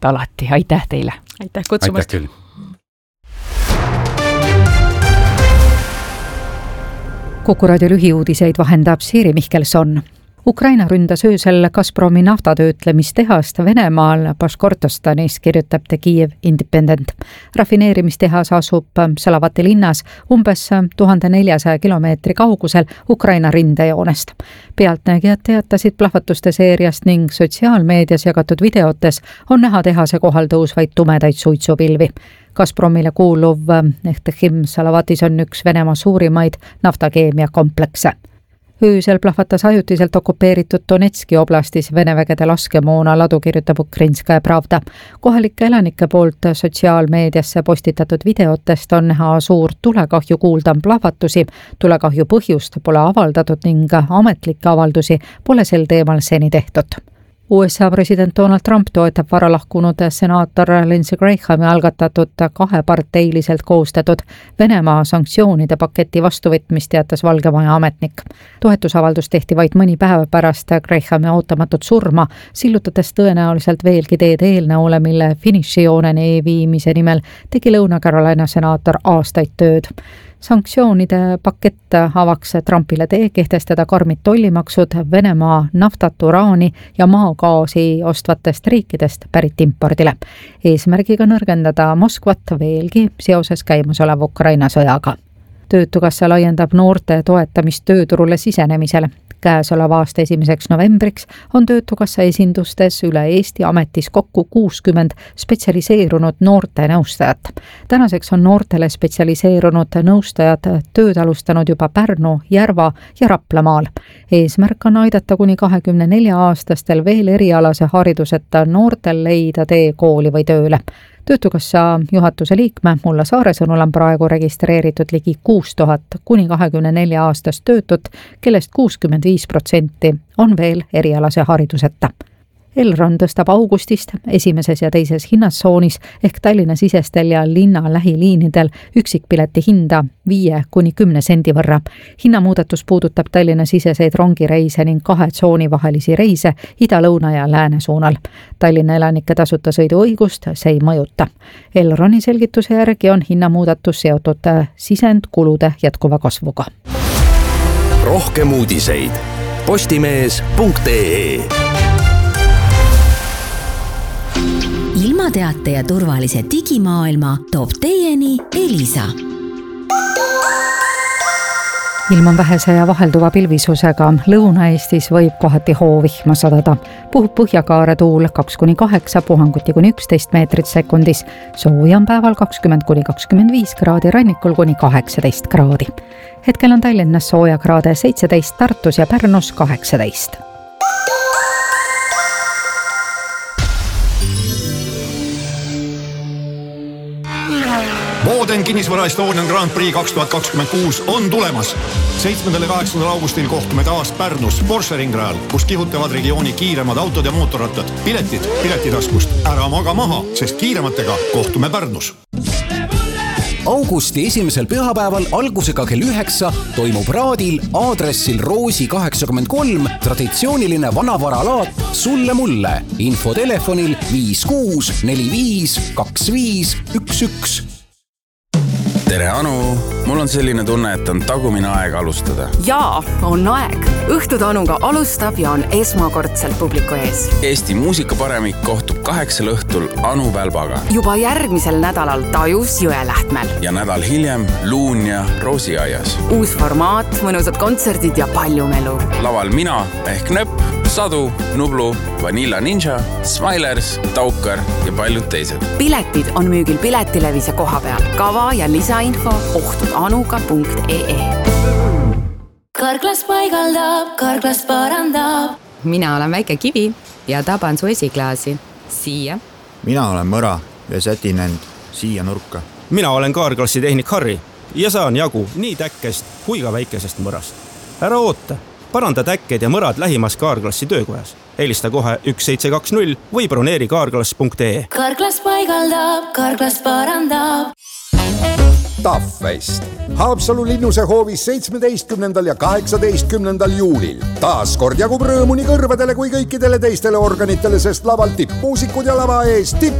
alati. Aitäh teile! Aitäh kutsumast! Aitäh küll! Kuku raadio lühiuudiseid vahendab Siiri Mihkelson. Ukraina ründas öösel Gazpromi naftatöötlemistehast Venemaal Baškortostanis, kirjutab The Kyiv Independent. Rafineerimistehas asub Salavati linnas umbes 1400 kilomeetri kaugusel Ukraina rindejoonest. Pealtnägijad teatasid plahvatuste seeriast ning sotsiaalmeedias jagatud videotes on näha tehase kohal tõusvaid tumedaid suitsupilvi. Gazpromile kuuluv Nehtechim Salavatis on üks Venemaa suurimaid naftakeemiakomplekse. Öösel plahvatas ajutiselt okupeeritud Donetski oblastis Vene vägede laskemoona ladu, kirjutab Ukrainskaja Pravda. Kohalike elanike poolt sotsiaalmeediasse postitatud videotest on näha suurt tulekahju, kuulda plahvatusi. Tulekahju põhjust pole avaldatud ning ametlikke avaldusi pole sel teemal seni tehtud. USA president Donald Trump toetab varalahkunud senaator Lindsey Grahami algatatud kaheparteiliselt koostatud Venemaa sanktsioonide paketi vastuvõtmist, teatas Valgemaja ametnik. Toetusavaldus tehti vaid mõni päev pärast Grahami ootamatut surma, sillutades tõenäoliselt veelgi teed eelnõule, mille finišijooneni viimise nimel tegi Lõuna-Carolina senaator aastaid tööd. Sanktsioonide pakett avaks Trumpile tee kehtestada karmid tollimaksud Venemaa naftat, uraani ja maagaasi ostvatest riikidest pärit impordile. Eesmärgiga nõrgendada Moskvat veelgi seoses käimasoleva Ukraina sõjaga. Töötukassa laiendab noorte toetamist tööturule sisenemisel. Käesoleva aasta 1. novembriks on Töötukassa esindustes üle Eesti ametis kokku 60 spetsialiseerunud noorte nõustajat. Tänaseks on noortele spetsialiseerunud nõustajad tööd alustanud juba Pärnu, Järva ja Raplamaal. Eesmärk on aidata kuni 24-aastastel veel erialase hariduseta noortel leida tee kooli või tööle. Töötukassa juhatuse liikme Mulla Saare sõnul on praegu registreeritud ligi 6000 kuni 24-aastast töötut, kellest 65% on veel erialase hariduseta. Elron tõstab augustist esimeses ja teises hinnatsoonis ehk Tallinna sisestel ja linna lähiliinidel üksikpileti hinda 5 kuni 10 sendi võrra. Hinnamuudatus puudutab Tallinna siseseid rongireise ning 2 tsooni vahelisi reise ida, lõuna ja lääne suunal. Tallinna elanike tasuta sõiduõigust see ei mõjuta. Elroni selgituse järgi on hinnamuudatus seotud sisendkulude jätkuva kasvuga. Rohkem uudiseid postimees.ee. Ilmateate ja turvalise digimaailma toob teieni Elisa. Ilm on vähese ja vahelduva pilvisusega. Lõuna-Eestis võib kohati hoovihma sadada. Puhub põhjakaare tuul 2-8, puhanguti kuni 11 meetrit sekundis. Sooja on päeval 20-25 kraadi, rannikul kuni 18 kraadi. Hetkel on Tallinnas sooja kraade 17, Tartus ja Pärnus 18. Mooden kinnisvara Estonian Grand Prix 2026 on tulemas. 7. ja 8. augustil kohtume taas Pärnus Porsche ringrajal, kus kihutavad regiooni kiiremad autod ja mootorrattad. Piletid piletitaskust. Ära maga maha, sest kiirematega kohtume Pärnus. Augusti 1. pühapäeval algusega kell 9 toimub Raadil aadressil Roosi 83 traditsiooniline vanavaralaat Sulle mulle. Info telefonil 56 45 25 11. Tere Anu, mul on selline tunne, et on tagumine aeg alustada. Jaa, on aeg. Õhtud Anuga alustab ja on esmakordselt publiku ees. Eesti muusikaparemik kohtub 8 õhtul Anu Välbaga. Juba järgmisel nädalal Tajus Jõelähtmel. Ja nädal hiljem Luunja Roosiaias. Uus formaat, mõnusad kontserdid ja palju melu. Laval mina ehk Nöpp, Sadu, Nublu, Vanilla Ninja, Smilers, Taukar ja paljud teised. Piletid on müügil Piletilevis ja koha peal. Kava ja lisainfo ohtudanuga.ee. Karklas paigaldab, karklas parandab. Mina olen Väike Kivi ja taban su esiklaasi. Siia. Mina olen Mõra ja sätin end siia nurka. Mina olen Kaarklassi tehnik Harri ja saan jagu nii täkkest kui ka väikesest mõrast. Ära oota. Paranda täkked ja mõrad lähimas Kaarklassi töökojas. Helista kohe 1720 või broneeri kaarklass.ee. Karklas paigaldab, karklas parandab. Stuffest. Haapsalu linnuse hoovis 17. ja 18. juulil. Taas kord jagub rõõmu nii kõrvadele kui kõikidele teistele organitele, sest laval tippmuusikud ja lava ees